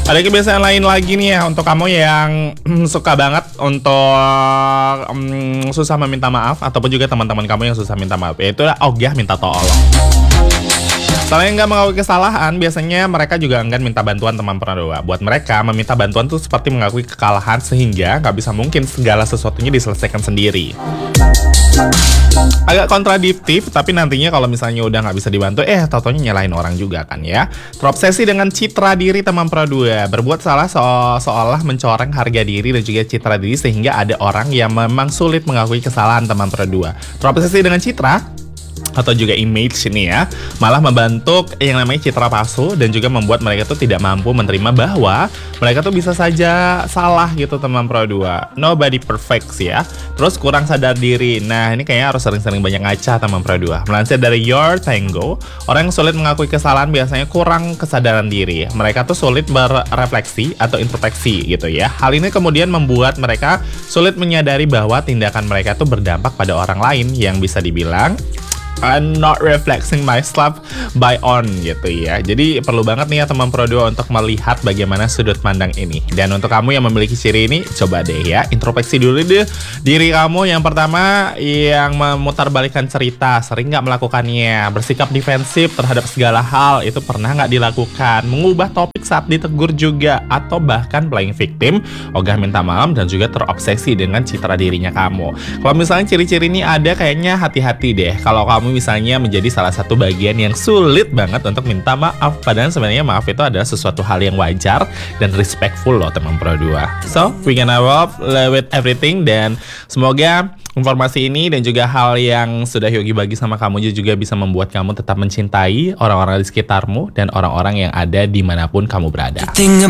Ada kebiasaan lain lagi nih ya untuk kamu yang suka banget untuk susah meminta maaf, ataupun juga teman-teman kamu yang susah minta maaf, yaitu ogah minta tolong. Selain nggak mengakui kesalahan, biasanya mereka juga enggan minta bantuan teman perdua. Buat mereka, meminta bantuan tuh seperti mengakui kekalahan, sehingga nggak bisa mungkin segala sesuatunya diselesaikan sendiri. Agak kontradiktif, tapi nantinya kalau misalnya udah nggak bisa dibantu, tau-taunya nyalahin orang juga kan ya. Terobsesi dengan citra diri teman perdua, berbuat salah seolah mencoreng harga diri dan juga citra diri, sehingga ada orang yang memang sulit mengakui kesalahan teman perdua. Terobsesi dengan citra atau juga image ini ya, malah membentuk yang namanya citra palsu dan juga membuat mereka tuh tidak mampu menerima bahwa mereka tuh bisa saja salah gitu teman pro 2. Nobody perfect sih ya. Terus kurang sadar diri. Nah, ini kayaknya harus sering-sering banyak ngaca teman pro 2. Melansir dari Your Tango, orang yang sulit mengakui kesalahan biasanya kurang kesadaran diri. Mereka tuh sulit berefleksi atau introspeksi gitu ya. Hal ini kemudian membuat mereka sulit menyadari bahwa tindakan mereka tuh berdampak pada orang lain, yang bisa dibilang I'm not reflecting myself by on gitu ya. Jadi perlu banget nih ya teman pro 2 untuk melihat bagaimana sudut pandang ini. Dan untuk kamu yang memiliki ciri ini, coba deh ya introspeksi dulu deh diri kamu. Yang pertama, yang memutarbalikkan cerita, sering nggak melakukannya. Bersikap defensif terhadap segala hal, itu pernah nggak dilakukan. Mengubah topik saat ditegur juga, atau bahkan playing victim, ogah minta maaf, dan juga terobsesi dengan citra dirinya kamu. Kalau misalnya ciri-ciri ini ada, kayaknya hati-hati deh kalau kamu misalnya menjadi salah satu bagian yang sulit banget untuk minta maaf. Padahal sebenarnya maaf itu adalah sesuatu hal yang wajar dan respectful loh teman pro 2. So, we gonna work with everything, dan semoga informasi ini dan juga hal yang sudah Yogi bagi sama kamu juga bisa membuat kamu tetap mencintai orang-orang di sekitarmu dan orang-orang yang ada dimanapun kamu berada.